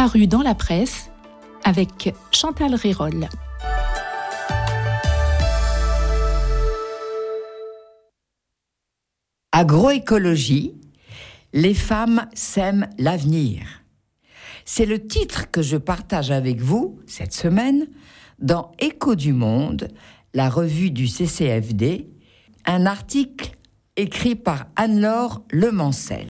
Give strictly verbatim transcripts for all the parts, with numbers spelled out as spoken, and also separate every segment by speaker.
Speaker 1: paru dans la presse avec Chantal Rérol.
Speaker 2: Agroécologie, les femmes sèment l'avenir. C'est le titre que je partage avec vous cette semaine dans Écho du Monde, la revue du C C F D, un article écrit par Anne-Laure Lemancel.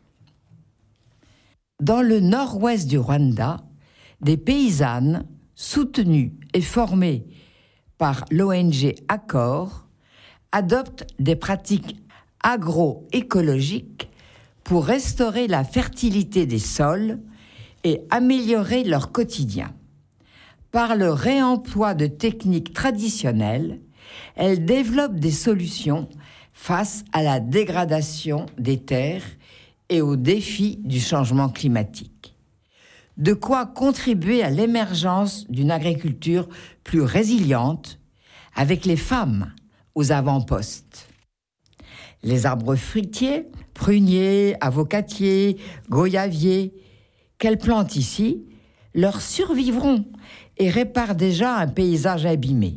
Speaker 2: Dans le nord-ouest du Rwanda, des paysannes soutenues et formées par l'O N G Accor adoptent des pratiques agroécologiques pour restaurer la fertilité des sols et améliorer leur quotidien. Par le réemploi de techniques traditionnelles, elles développent des solutions face à la dégradation des terres et aux défis du changement climatique. De quoi contribuer à l'émergence d'une agriculture plus résiliente, avec les femmes aux avant-postes. Les arbres fruitiers, pruniers, avocatiers, goyaviers, qu'elles plantent ici, leur survivront et réparent déjà un paysage abîmé.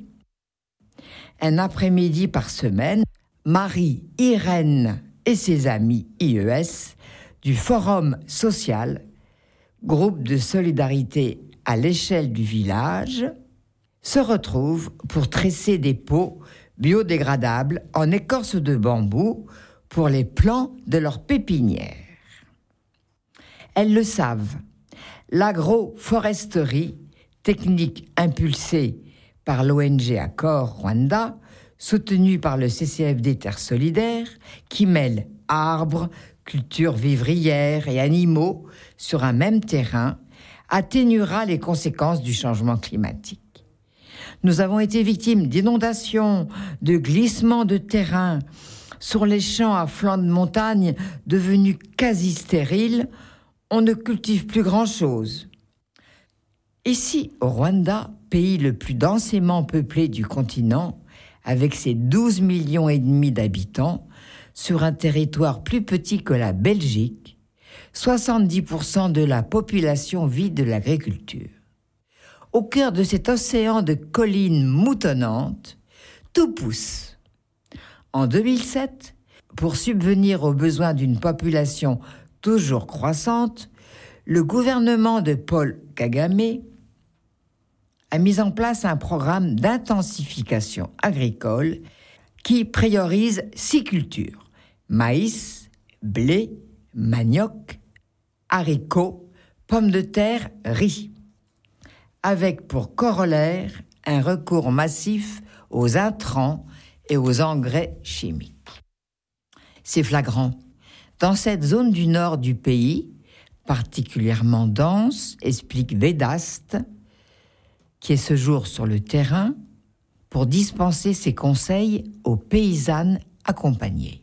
Speaker 2: Un après-midi par semaine, Marie-Irène et ses amis I E S du Forum social, groupe de solidarité à l'échelle du village, se retrouvent pour tresser des pots biodégradables en écorce de bambou pour les plants de leur pépinière. Elles le savent, l'agroforesterie, technique impulsée par l'O N G Accor Rwanda, soutenue par le C C F D Terre Solidaire, qui mêle arbres, cultures vivrières et animaux sur un même terrain, atténuera les conséquences du changement climatique. Nous avons été victimes d'inondations, de glissements de terrain sur les champs à flanc de montagne devenus quasi stériles. On ne cultive plus grand-chose. Ici, au Rwanda, pays le plus densément peuplé du continent, avec ses douze millions et demi d'habitants, sur un territoire plus petit que la Belgique, soixante-dix pour cent de la population vit de l'agriculture. Au cœur de cet océan de collines moutonnantes, tout pousse. En deux mille sept, pour subvenir aux besoins d'une population toujours croissante, le gouvernement de Paul Kagame a mis en place un programme d'intensification agricole qui priorise six cultures: maïs, blé, manioc, haricots, pommes de terre, riz, avec pour corollaire un recours massif aux intrants et aux engrais chimiques. C'est flagrant. Dans cette zone du nord du pays, particulièrement dense, explique Vedaste, qui est ce jour sur le terrain, pour dispenser ses conseils aux paysannes accompagnées.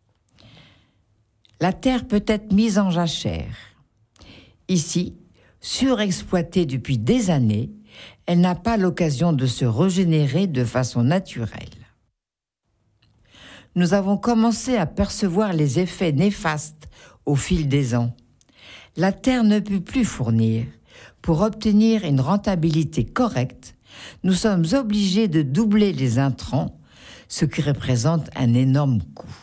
Speaker 2: La terre peut être mise en jachère. Ici, surexploitée depuis des années, elle n'a pas l'occasion de se régénérer de façon naturelle. Nous avons commencé à percevoir les effets néfastes au fil des ans. La terre ne peut plus fournir. Pour obtenir une rentabilité correcte, nous sommes obligés de doubler les intrants, ce qui représente un énorme coût.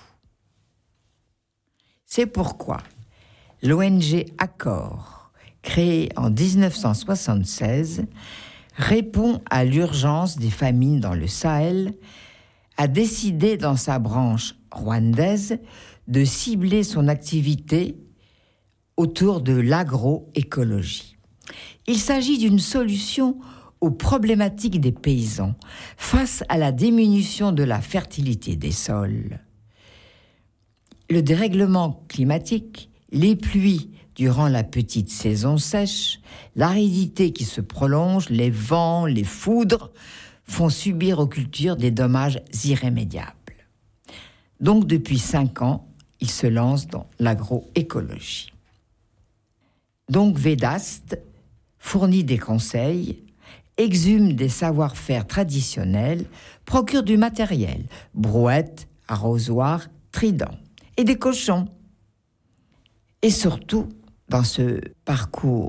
Speaker 2: C'est pourquoi l'O N G Accor, créée en dix-neuf cent soixante-seize, répond à l'urgence des famines dans le Sahel, a décidé dans sa branche rwandaise de cibler son activité autour de l'agroécologie. Il s'agit d'une solution aux problématiques des paysans face à la diminution de la fertilité des sols. Le dérèglement climatique, les pluies durant la petite saison sèche, l'aridité qui se prolonge, les vents, les foudres font subir aux cultures des dommages irrémédiables. Donc depuis cinq ans, il se lance dans l'agroécologie. Donc Vedaste fournit des conseils, exhume des savoir-faire traditionnels, procure du matériel, brouettes, arrosoirs, tridents, et des cochons. Et surtout, dans ce parcours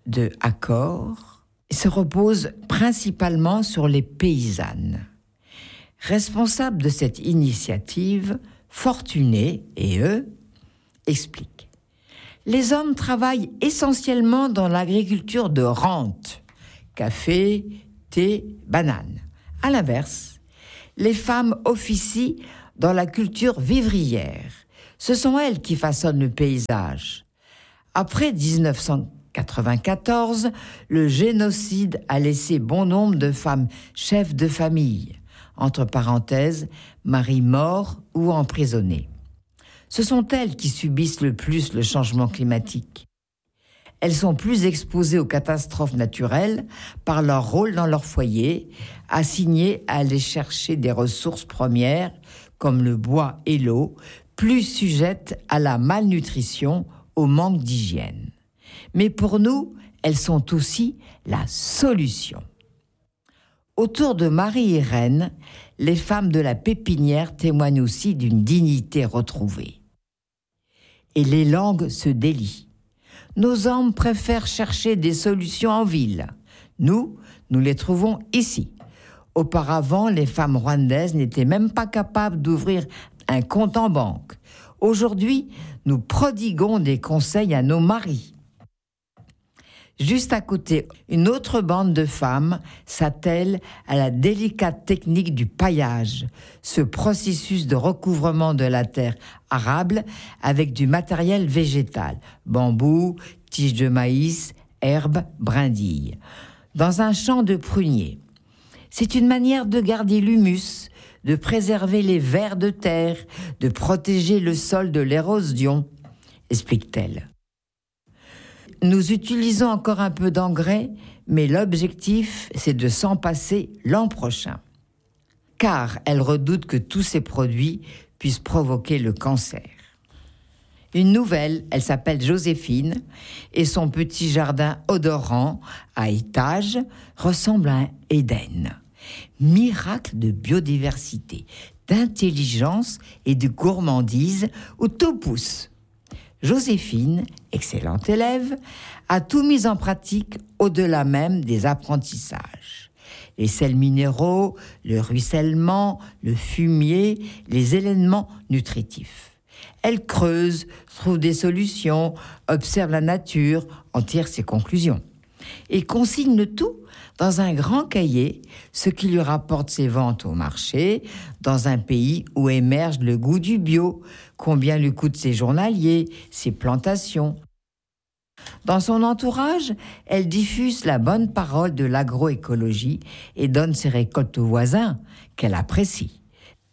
Speaker 2: de Accor se repose principalement sur les paysannes. Responsables de cette initiative, Fortuné et eux expliquent. Les hommes travaillent essentiellement dans l'agriculture de rente, café, thé, banane. À l'inverse, les femmes officient dans la culture vivrière. Ce sont elles qui façonnent le paysage. Après dix-neuf cent quatre-vingt-quatorze, le génocide a laissé bon nombre de femmes chefs de famille, entre parenthèses, maris morts ou emprisonnés. Ce sont elles qui subissent le plus le changement climatique. Elles sont plus exposées aux catastrophes naturelles par leur rôle dans leur foyer, assignées à aller chercher des ressources premières comme le bois et l'eau, plus sujettes à la malnutrition, au manque d'hygiène. Mais pour nous, elles sont aussi la solution. Autour de Marie-Irène, les femmes de la pépinière témoignent aussi d'une dignité retrouvée. Et les langues se délient. Nos hommes préfèrent chercher des solutions en ville. Nous, nous les trouvons ici. Auparavant, les femmes rwandaises n'étaient même pas capables d'ouvrir un compte en banque. Aujourd'hui, nous prodiguons des conseils à nos maris. Juste à côté, une autre bande de femmes s'attelle à la délicate technique du paillage, ce processus de recouvrement de la terre arable avec du matériel végétal, bambou, tiges de maïs, herbes, brindilles, dans un champ de pruniers. C'est une manière de garder l'humus, de préserver les vers de terre, de protéger le sol de l'érosion, explique-t-elle. Nous utilisons encore un peu d'engrais, mais l'objectif, c'est de s'en passer l'an prochain. Car elle redoute que tous ces produits puissent provoquer le cancer. Une nouvelle, elle s'appelle Joséphine, et son petit jardin odorant, à étages, ressemble à un Éden. Miracle de biodiversité, d'intelligence et de gourmandise où tout pousse. Joséphine, excellente élève, a tout mis en pratique au-delà même des apprentissages. Les sels minéraux, le ruissellement, le fumier, les éléments nutritifs. Elle creuse, trouve des solutions, observe la nature, en tire ses conclusions. Et consigne le tout dans un grand cahier, ce qui lui rapporte ses ventes au marché, dans un pays où émerge le goût du bio, combien lui coûtent ses journaliers, ses plantations. Dans son entourage, elle diffuse la bonne parole de l'agroécologie et donne ses récoltes aux voisins, qu'elle apprécie.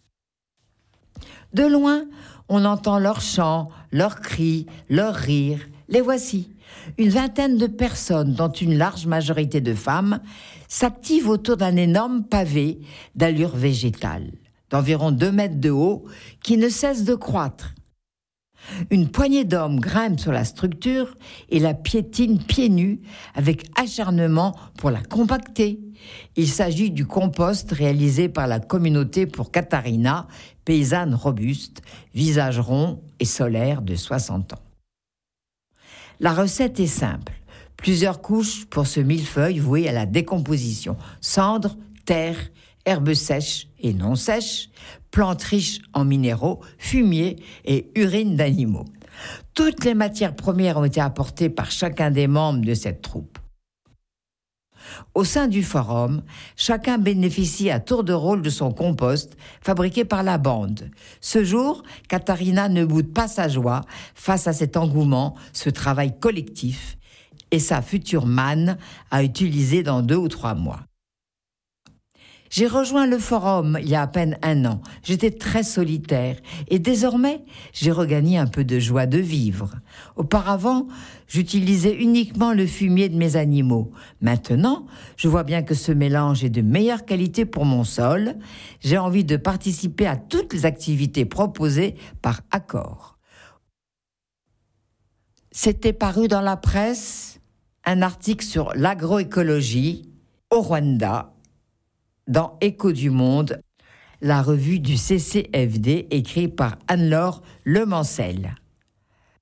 Speaker 2: De loin, on entend leurs chants, leurs cris, leurs rires. Les voici. Une vingtaine de personnes, dont une large majorité de femmes, s'activent autour d'un énorme pavé d'allure végétale, d'environ deux mètres de haut, qui ne cesse de croître. Une poignée d'hommes grimpe sur la structure et la piétine pieds nus avec acharnement pour la compacter. Il s'agit du compost réalisé par la communauté pour Katharina, paysanne robuste, visage rond et solaire de soixante ans. La recette est simple. Plusieurs couches pour ce millefeuille voué à la décomposition. Cendres, terre, herbes sèches et non sèches, plantes riches en minéraux, fumier et urine d'animaux. Toutes les matières premières ont été apportées par chacun des membres de cette troupe. Au sein du forum, chacun bénéficie à tour de rôle de son compost fabriqué par la bande. Ce jour, Katharina ne boude pas sa joie face à cet engouement, ce travail collectif et sa future manne à utiliser dans deux ou trois mois. J'ai rejoint le forum il y a à peine un an. J'étais très solitaire et désormais, j'ai regagné un peu de joie de vivre. Auparavant, j'utilisais uniquement le fumier de mes animaux. Maintenant, je vois bien que ce mélange est de meilleure qualité pour mon sol. J'ai envie de participer à toutes les activités proposées par Accor. C'était paru dans la presse un article sur l'agroécologie au Rwanda, dans Écho du Monde, la revue du C C F D écrite par Anne-Laure Lemancel.